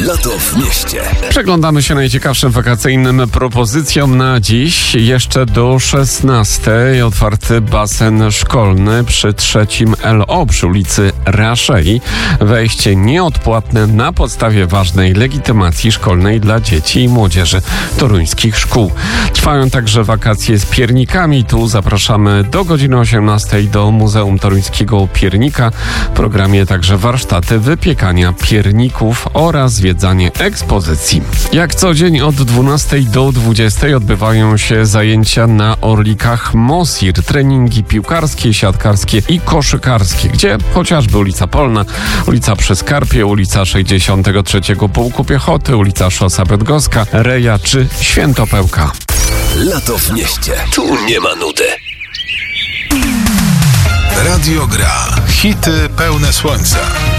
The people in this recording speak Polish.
Lato w mieście. Przeglądamy się najciekawszym wakacyjnym propozycjom na dziś. Jeszcze do 16 otwarty basen szkolny przy 3 LO przy ulicy Raszei. Wejście nieodpłatne na podstawie ważnej legitymacji szkolnej dla dzieci i młodzieży toruńskich szkół. Trwają także wakacje z piernikami. Tu zapraszamy do godziny 18 do Muzeum Toruńskiego Piernika. W programie także warsztaty wypiekania pierników oraz zwiedzanie ekspozycji. Jak co dzień od 12 do 20 odbywają się zajęcia na Orlikach Mosir, treningi piłkarskie, siatkarskie i koszykarskie, gdzie chociażby ulica Polna, ulica Przy Skarpie, ulica 63 Pułku Piechoty, ulica Szosa Bydgoska, Reja czy Świętopełka. Lato w mieście. Tu nie ma nudy. Radio Gra. Hity pełne słońca.